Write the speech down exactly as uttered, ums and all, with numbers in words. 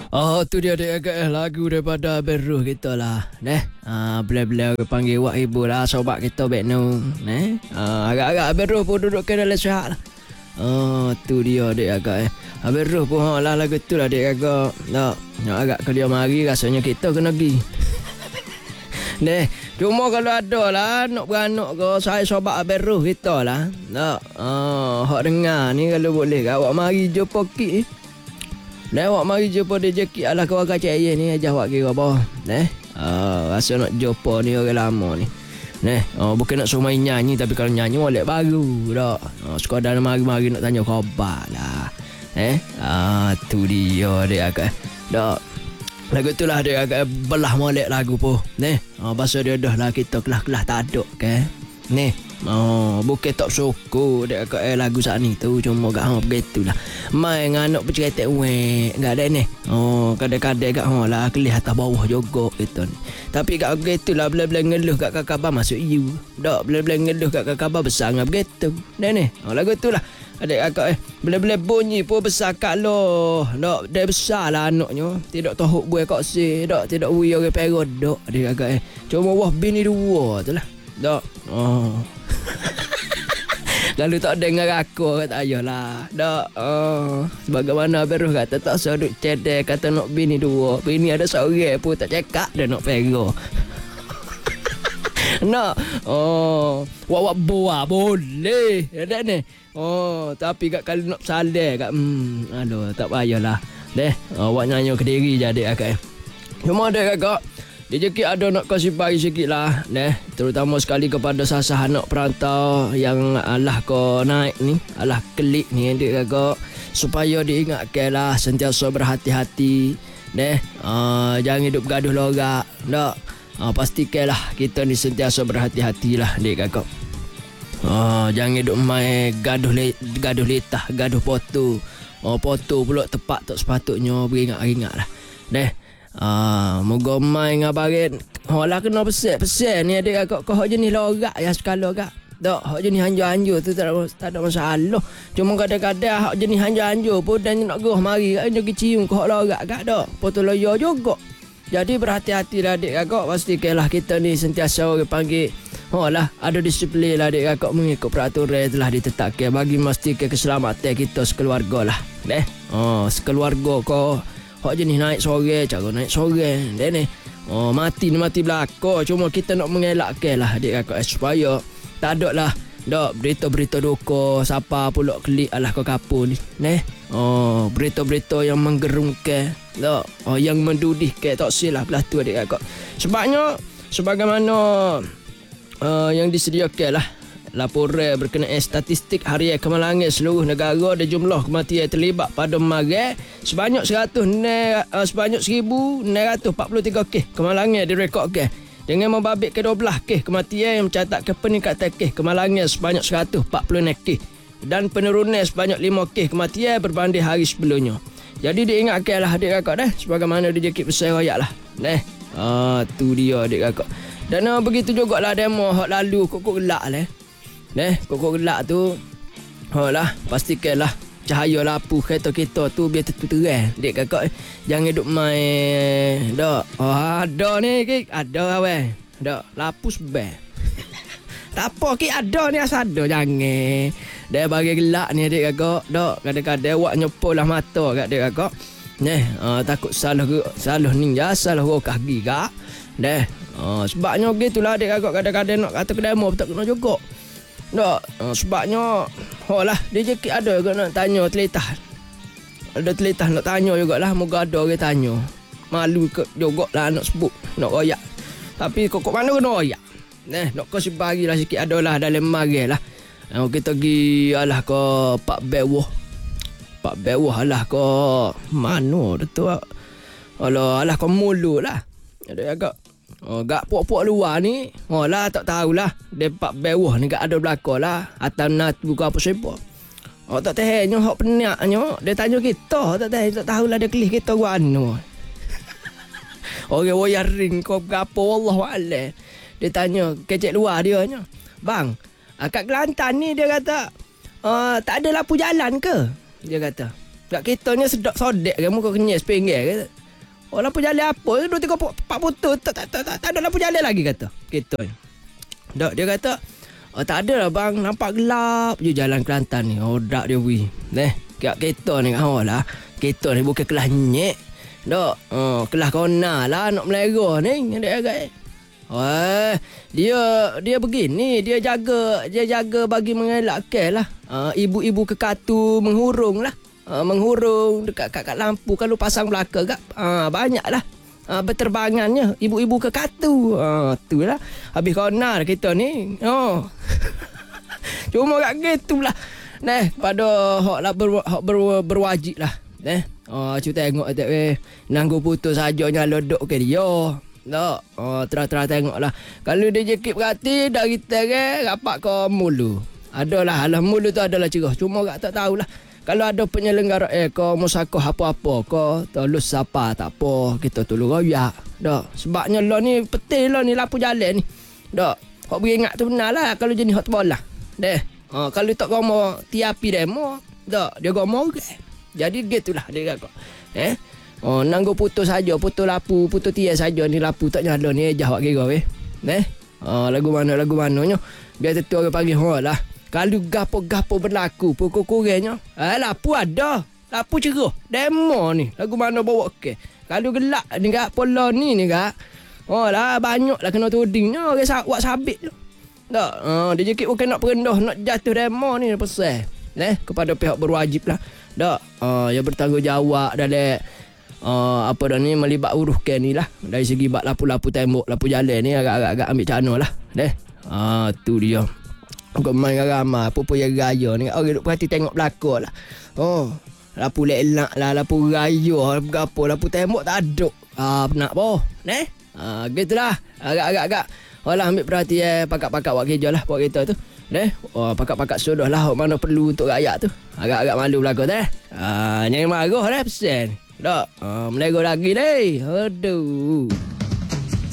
Oh, tu dia dia agak lagu daripada Beruh kita lah. Neh, ah bela-bela panggil wak ibu lah sobat kita baik nu. Neh, ah agak-agak Beruh pun duduk ke dalam sihat lah. Oh, tu dia dia agak eh. Beruh pun ha lah lagu tu lah dia agak. Tak, nak agak ke dia mari rasanya kita kena pergi. Neh, cuma kalau ada lah nak beranak ke saya sobat Beruh kita lah. Tak, ah hak dengar ni kalau boleh awak mari jumpa kik. Dah awak mari jumpa dia jeki alah kawan kacak ye ni ajak awak kira apa. Neh. Ah rasa nak jumpa ni orang lama ni. Neh, oh, bukan nak suruh main nyanyi tapi kalau nyanyi molek baru dak. Oh, sekadar mari-mari nak tanya khabar lah. Eh, ah tu dia dia agak. Dak. Lagu tu lah dia agak belah molek lagu pun. Neh, oh, bahasa dia dah lah kita kelah-kelah tak ada ke. Neh. Oh, bukan tak suka dia kat eh, lagu saat ni tu cuma gak hang begitulah. Mai nganak bercetek wek, enggak ada ni. Oh, kadang-kadang gak hang lah kelih atas bawah juga gitu ni. Tapi gak begitulah bila-bila ngeluh gak kakak abah masuk you. Dak bila-bila ngeluh gak kakak abah besar ngap begitu. Dah ni. Oh, lagu tu lah. Adik kakak eh bila-bila bunyi pun besar kak lo. Dak dia besar lah anaknya. Tidak tahu buai kok si, dak tidak wi orang perot dak adik kakak eh. Cuma wah bini dua tu lah. Dak. Oh. Lalu tak dengar aku kata ayolah. Dak. Oh. Sebagaimana Beruh kata tak usah duk cedek kata nak bini dua. Bini ada seorang pun tak cekak dah nak pergo. Nak. Oh. Wak-wak buah boleh. Ada ni. Oh, tapi kat kali nak saleh kat hmm aduh tak payahlah. Deh, awak nyanyi ke diri jadi akak. Cuma dek kakak rezeki ada nak kasih bagi sikit lah. Deh, terutama sekali kepada sasah anak perantau yang alah ko naik ni, alah kelik ni dek kakak, supaya diingatkan lah sentiasa berhati-hati. Deh, uh, jangan hidup gaduh lorak. Tak. Uh, pastikanlah kita ni sentiasa berhati-hatilah dek kakak. Oh, jangan duk main gaduh le, gaduh letah, gaduh foto. Oh, foto pula tepat tak sepatutnya beringat-ingat lah. Deh. Ah, moga main ngabarin. Oh lah kena pesek-pesek ni adik akak kau jenis lorak ya sekala kak. Tak, hak jenis hanjur-hanjur tu tak ada, tak ada masalah. Cuma kadang-kadang hak jenis hanjur-hanjur pun dan nak gerah mari kak dia cium ke hak lorak kak dak. Foto loyo juga. Jadi berhati-hatilah adik kakak. Pastikanlah kita ni sentiasa orang panggil oh lah, ada disiplin lah adik kakak mengikut peraturan yang telah ditetapkan bagi memastikan keselamatan kita sekeluarga lah. Deh, oh, sekeluarga kau hak jenis naik sore, cara naik sore. Deh ni, oh, mati ni mati belakang. Cuma kita nak mengelakkan lah adik kakak supaya tak ada lah dak berita-berita duka siapa pula klik alah kau kapur ni. Deh, oh, berita-berita yang menggerungkan. Tak, oh, yang mendudihkan tak silah belah tu adik kakak. Sebabnya sebagaimana Uh, yang disediakan lah laporan berkenaan statistik harian kemalangan seluruh negara dan jumlah kematian terlibat pada Maret sebanyak seratus uh, sebanyak seribu enam ratus empat puluh tiga kes kemalangan direkodkan dengan membabitkan dua belas kes kematian yang mencatatkan peningkatan kes kemalangan sebanyak seratus empat puluh enam kes dan penurunan sebanyak lima kes kematian berbanding hari sebelumnya. Jadi diingatkanlah adik kakak dah sebagaimana dijekit pesan rakyat lah. Dah. Ah tu dia adik kakak. Dan uh, begitu jugalah demo hak lalu kokok gelak lah. Neh, kokok gelak tu hak lah pastikanlah cahaya lampu kereta-kereta tu biar terang. Dek kakak jangan duk main dak. Oh, ada ni kik, ada awak. Dak, lampu sebel. Tak apa kik ada ni asal ada jangan. Dia bagi gelak ni adik kakak. Dak, kadang-kadang awak nyepol lah mata kat adik kakak. Neh, uh, takut salah salah ninja, salah rokah gigak. Dah. Uh, sebabnya gitulah adik kakak kadang-kadang nak kata ke demo tak kena juga. Tak. Uh, sebabnya oh lah dia jekit ada juga nak tanya teletah. Ada teletah nak tanya jugalah moga ada orang tanya. Malu ke jugalah nak sebut nak royak. Tapi kokok mana kena royak. Nah, nak kasih bagilah sikit adalah dalam mari lah. Uh, kita pergi alah ke Pak Bewah. Pak Bewah alah ke mana tu. Alah alah ke mulut lah. Ada agak oh, gak puak-puak luar ni. Oh lah tak tahulah. Dia Pak Bewah ni gak ada belakang lah. Atau natu ke apa siapa. Oh tak tahunya hak penaknya. Dia tanya kita. Tak tahu tak tahulah dia kelih kita guano. Orang wayar ring kau apa wallahualam. Dia tanya kecek luar dia nya. Bang, kat Kelantan ni dia kata uh, tak ada lampu jalan ke? Dia kata. Kat kita ni sedap sodek ke muka kenyes pinggir ke? Oh, lampu jalan apa? Dua, tiga, empat putus. Tak, tak, tak, tak, tak ada lampu jalan lagi kata. Kereta ni. Dok, dia kata, oh, tak ada lah bang. Nampak gelap je jalan Kelantan ni. Oh, dak dia weh. Neh, kat kereta ni kat awal lah. Kereta ni bukan kelas nyek. Dok, oh, kelas kona lah nak melera ni. Dia agak oh, dia dia begini, dia jaga dia jaga bagi mengelakkan lah. Uh, ibu-ibu kekatu menghurung lah. Uh, menghurung dekat kat, kat lampu kalau pasang belaka gak uh, banyaklah uh, berterbangannya ibu-ibu kekatu. Uh, tu lah. Habis kona kita ni. Oh. Cuma kat gitulah. Neh, pada hak lah ber, hak ber, berwajib lah. Neh. Oh, cuba tengok tak weh. Nanggu putus saja nyala dok ke dia. Tak. Oh, terang-terang tengoklah. Kalau dia jekip berhati dak kita ke rapat ke mulu. Adalah alah mulu tu adalah cerah. Cuma gak tak tahulah. Kalau ada penyelenggara eh kau musakoh apa-apa kau tolus siapa tak apa kita tolong royak. Dak. Sebabnya lo ni petil lo ni lampu jalan ni. Dak. Hok beringat tu benar lah kalau jenis hot bola. Deh. Ha, kalau tak gomo tiapi demo. Dak, dia gomo ke. Jadi gitulah dia kata. Eh? Oh, nanggo putus saja, putus lampu, putus tiang saja ni lampu tak nyala ni jawab kira weh. Neh. Oh, lagu mana lagu mananya. Biar tentu orang panggil hok lah. Kalau gapo-gapo berlaku pukul kurangnya, ah lampu ada. Lampu cerah. Demo ni. Lagu mana bawa ke. Kalau gelap ni gak pola ni ni gak. Oh lah banyaklah kena tudingnya orang buat sabit tu. Tak. Ah dia jekit bukan nak perendah, nak jatuh demo ni pasal. Neh kepada pihak berwajib lah. Tak. Ah yang bertanggungjawab dalam Uh, apa dah ni melibat uruskan ni lah. Dari segi bak lapu-lapu tembok, lapu jalan ni agak-agak ambil cana lah. Deh. Ah tu dia. Kau main ramai apa-apa yang raya ni. Orang duk perhati tengok belakang lah. Oh, lapu lelak lah, lapu raya, lapu gapo, lapu tembok tak ada. Ah penak boh. Neh. Ah gitulah. Agak-agak-agak. Walah ambil perhatian pakak-pakak buat kerja lah buat kereta tu. Deh. Oh, pakak-pakak sudah lah mana perlu untuk rakyat tu. Agak-agak malu belakang tu eh. Ah jangan marah dah pesan. Tak, uh, melego lagi deh. Aduh.